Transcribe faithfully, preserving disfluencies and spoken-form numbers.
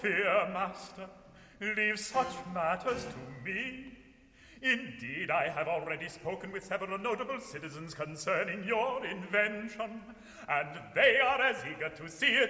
Dear master, leave such matters to me. Indeed, I have already spoken with several notable citizens concerning your invention, and they are as eager to see it